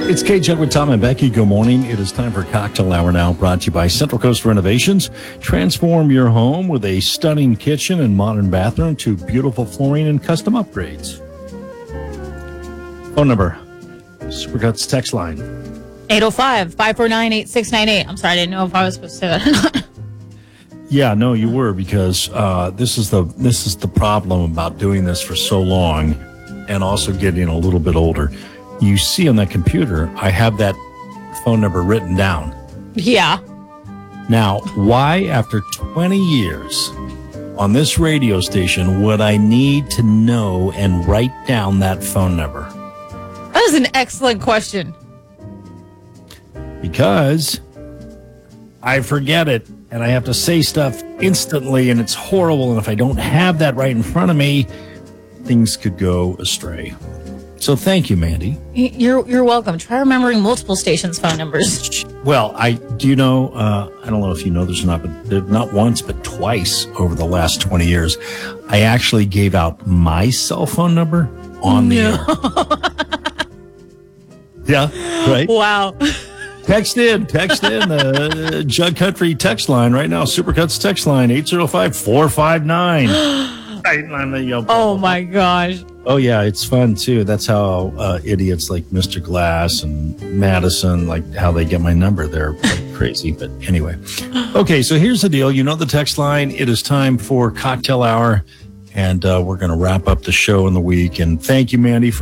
It's K-Jug with Tom and Becky. Good morning. It is time for Cocktail Hour now, brought to you by Central Coast Renovations. Transform your home with a stunning kitchen and modern bathroom to beautiful flooring and custom upgrades. Phone number, Supercuts text line. 805-549-8698. I'm sorry, I didn't know if I was supposed to say that or not. Yeah, no, you were, because this is the problem about doing this for so long and also getting a little bit older. You see on that computer, I have that phone number written down. Yeah. Now, why, after 20 years on this radio station, would I need to know and write down that phone number? That is an excellent question. Because I forget it, and I have to say stuff instantly, and it's horrible. And if I don't have that right in front of me, things could go astray. So thank you, Mandy. You're welcome. Try remembering multiple stations' phone numbers. Well, I don't know if you know this or not, but not once, but twice over the last 20 years, I actually gave out my cell phone number on the air. Yeah, right? Wow. Text in, Jug Country text line right now. Supercuts text line, 805-459. Oh, my gosh. Oh, yeah, it's fun, too. That's how idiots like Mr. Glass and Madison, like how they get my number. They're like crazy. But anyway. Okay, so here's the deal. You know the text line. It is time for Cocktail Hour, and we're going to wrap up the show in the week. And thank you, Mandy,